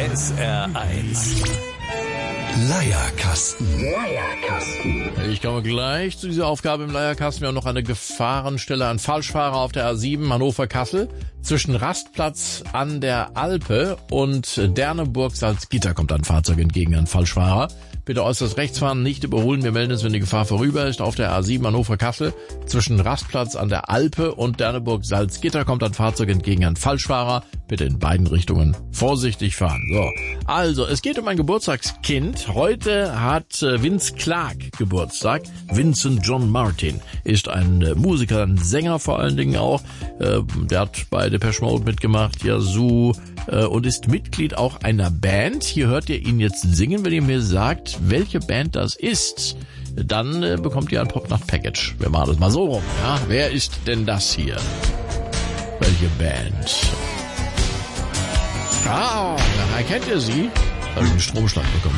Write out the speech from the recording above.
SR1 Leierkasten. Ich komme gleich zu dieser Aufgabe im Leierkasten. Wir haben noch eine Gefahrenstelle an Falschfahrer auf der A7 Hannover-Kassel. Zwischen Rastplatz an der Alpe und Derneburg-Salzgitter kommt ein Fahrzeug entgegen, ein Falschfahrer. Bitte äußerst rechts fahren, nicht überholen. Wir melden uns, wenn die Gefahr vorüber ist. Auf der A7 Hannover-Kassel zwischen Rastplatz an der Alpe und Derneburg-Salzgitter kommt ein Fahrzeug entgegen, ein Falschfahrer. Bitte in beiden Richtungen vorsichtig fahren. So, also, es geht um ein Geburtstagskind. Heute hat Vince Clarke Geburtstag. Vincent John Martin ist ein Musiker, ein Sänger vor allen Dingen auch. Der hat bei Depeche Mode mitgemacht, Yazoo, und ist Mitglied auch einer Band. Hier hört ihr ihn jetzt singen. Wenn ihr mir sagt, welche Band das ist, dann bekommt ihr ein Pop-Nacht-Package. Wir machen das mal so rum. Ja? Wer ist denn das hier? Welche Band? Ah, erkennt ihr sie? Da habe ich einen Stromschlag bekommen.